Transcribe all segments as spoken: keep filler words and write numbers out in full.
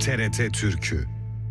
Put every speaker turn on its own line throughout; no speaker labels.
T R T Türkü.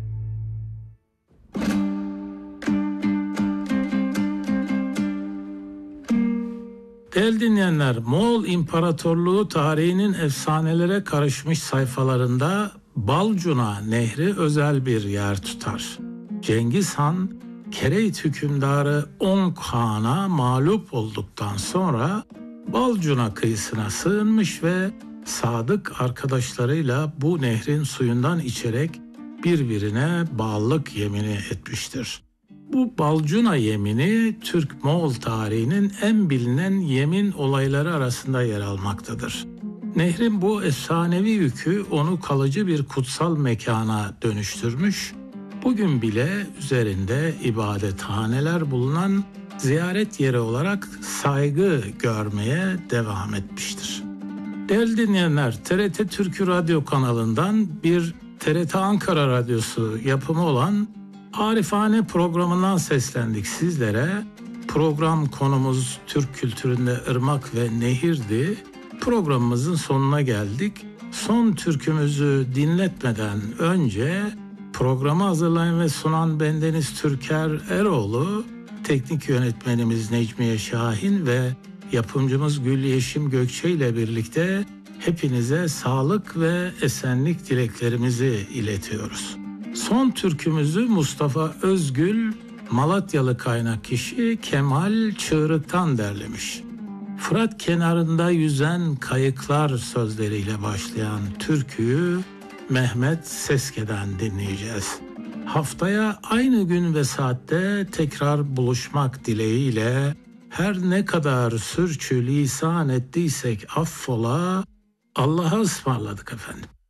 Değerli dinleyenler, Moğol İmparatorluğu tarihinin efsanelere karışmış sayfalarında Balcuna Nehri özel bir yer tutar. Cengiz Han, Kereyt hükümdarı Onk Han'a mağlup olduktan sonra Balcuna kıyısına sığınmış ve sadık arkadaşlarıyla bu nehrin suyundan içerek birbirine bağlılık yemini etmiştir. Bu Balcuna yemini Türk-Moğol tarihinin en bilinen yemin olayları arasında yer almaktadır. Nehrin bu efsanevi yükü onu kalıcı bir kutsal mekana dönüştürmüş, bugün bile üzerinde ibadethaneler bulunan ziyaret yeri olarak saygı görmeye devam etmiştir. Değerli dinleyenler, T R T Türkü Radyo kanalından bir T R T Ankara Radyosu yapımı olan Arifane programından seslendik sizlere. Program konumuz Türk kültüründe ırmak ve nehirdi. Programımızın sonuna geldik. Son türkümüzü dinletmeden önce programı hazırlayan ve sunan bendeniz Türker Eroğlu, teknik yönetmenimiz Necmiye Şahin ve yapımcımız Gül Yeşim Gökçe ile birlikte hepinize sağlık ve esenlik dileklerimizi iletiyoruz. Son türkümüzü Mustafa Özgül, Malatyalı kaynak kişi Kemal Çığırık'tan derlemiş. Fırat kenarında yüzen kayıklar sözleriyle başlayan türküyü Mehmet Seske'den dinleyeceğiz. Haftaya aynı gün ve saatte tekrar buluşmak dileğiyle her ne kadar sürçü lisan ettiysek affola, Allah'a ısmarladık efendim.